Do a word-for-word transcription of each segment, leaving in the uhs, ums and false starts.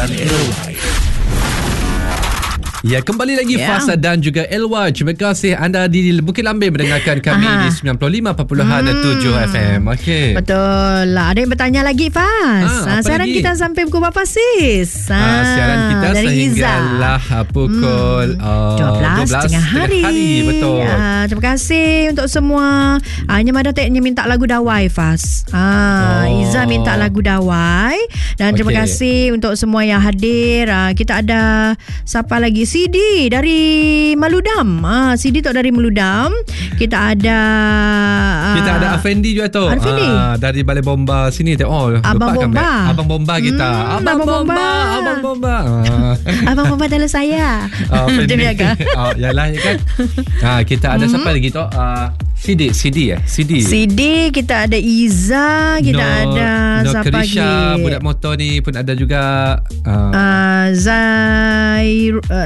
L Y. Ya, kembali lagi yeah. Fas dan juga L Y. Terima kasih anda di Bukit Lambing mendengarkan kami Aha. di sembilan puluh lima perpuluhan tujuh F M. Okey. Betul lah. Ada yang bertanya lagi, Fas. Ha, siaran lagi? Kita sampai pukul berapa, sis? Ha, ha, siaran kita sehinggalah pukul hmm. uh, dua belas tengah hari. hari. Betul. Ha, terima kasih untuk semua. Hanya Mada Teknya minta lagu Dawai, Fas. Ha, oh. Iza minta lagu Dawai. Dan terima okay. kasih untuk semua yang hadir. Ha, kita ada siapa lagi? C D dari Meludam. Ah, C D tu dari Meludam. Kita ada uh, Kita ada Afendi juga tu. Afendi. Ah, dari Balai Bomba sini tu. Oh, Abang Bomba. Kan, Abang Bomba kita. Hmm, Abang, Abang Bomba. Bomba. Abang Bomba. Ah. Abang Bomba dalam saya. Ah, Macam ni agak. Oh, yalah ya kan. Ah, kita ada hmm. siapa lagi tu? Ah, C D, C D eh? C D. C D, kita ada Iza, kita no, ada no siapa Kerisha, lagi? Budak motor ni pun ada juga. Uh, uh, Zair, uh,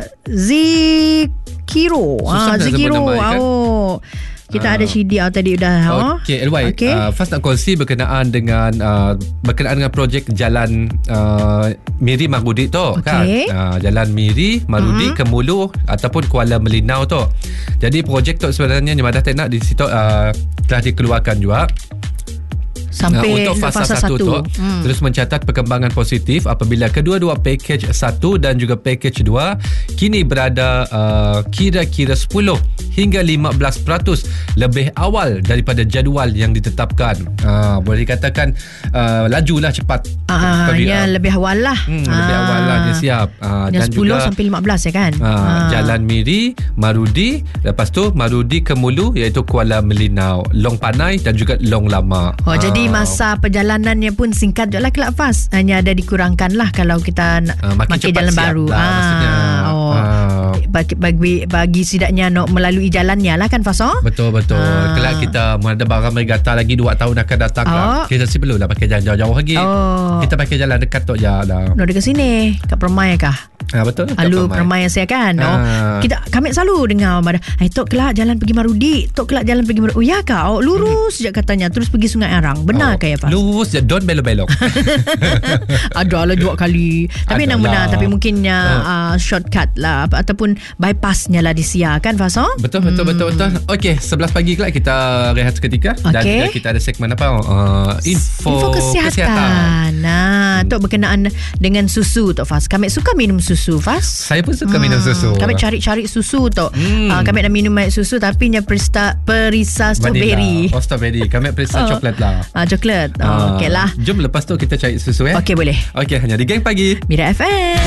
Zikiro. Ah, Zikiro. Kan? Oh. Kita uh, ada C D oh, tadi dah. Okey, L Y. Okay. Uh, Fas nak kongsi berkenaan dengan uh, berkenaan dengan projek jalan uh, Miri Marudi tu okay. kan. Uh, jalan Miri Marudi uh-huh. ke Mulu ataupun Kuala Melinau tu. Jadi projek tu sebenarnya Nyamadah Teknak di situ uh, telah dikeluarkan juga. Sampai nah, untuk fasa, fasa satu, satu tu hmm. terus mencatat perkembangan positif apabila kedua-dua package satu dan juga package dua kini berada uh, kira-kira sepuluh hingga lima belas peratus lebih awal daripada jadual yang ditetapkan. Uh, boleh dikatakan uh, lajulah cepat. Ah, ya, lebih awal lah. Hmm, ah. Lebih awal lah dia siap. Uh, dan sepuluh juga, sampai lima belas ya kan. Uh, ah. Jalan Miri, Marudi, lepas tu Marudi ke Mulu iaitu Kuala Melinau, Long Panai dan juga Long Lama. Oh, uh. jadi masa perjalanannya pun singkat je lah, kelak Fas. Hanya ada dikurangkan lah kalau kita nak uh, makin jalan baru. Lah, ah, oh. uh. bagi, bagi, bagi setidaknya nak melalui jalannya lah kan Fas. Oh? Betul betul. Uh. Kelak kita ada barang bergata lagi dua tahun akan datang. Oh. Lah. Kita si perlu lah pakai jalan jauh-jauh lagi. Oh. Kita pakai jalan dekat tu je dah. No, dekat sini kat Permai kah? Ha, betul. Alu Permai saya kan. Oh. Ha. Kita kami selalu dengar Mada. Hai tok kelak jalan pergi Marudi, tok kelak jalan pergi Marudi. Oh ya kah? Oh, lurus hmm. je katanya terus pergi Sungai Arang. Benar oh. ke ya Fas? Lurus je, don't belok-belok. Ada lah dua kali. Tapi yang benar, tapi mungkinnya uh. uh, shortcut lah ataupun bypassnya lah di Sia kan Fas? Oh? Betul betul hmm. betul betul. Okey, sebelas pagi kelak kita rehat seketika okay. dan juga kita ada segmen apa? Uh, info, info kesihatan. kesihatan. Nah, hmm. tok berkenaan dengan susu tok Fas. Kami suka minum susu Fas. Saya pun suka hmm. minum susu. Kami cari-cari susu tok. Hmm. Uh, kami nak minum susu tapi nya perisa perisa strawberry. Oh, strawberry. Kami perisa oh. coklat lah. Ah, coklat. Oh, uh, okeylah. Jom lepas tu kita cari susu ya. Okey, boleh. Okey, hanya di Geng Pagi Mira F M.